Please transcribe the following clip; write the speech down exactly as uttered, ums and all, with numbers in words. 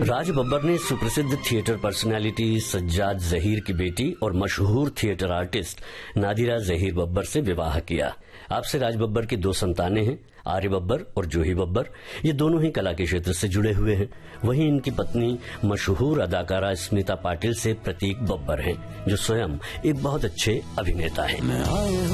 राज बब्बर ने सुप्रसिद्ध theatre personality Sajjad Zaheer की बेटी और मशहूर थिएटर आर्टिस्ट नादिरा जहीर बब्बर से विवाह किया। आपसे राज बब्बर की दो संतानें हैं, आर्य बब्बर और जूही बब्बर। ये दोनों ही कला के क्षेत्र से जुड़े हुए हैं। वहीं इनकी पत्नी मशहूर अदाकारा स्मिता पाटिल से प्रतीक बब्बर हैं, जो स्वयं एक बहुत अच्छे अभिनेता हैं।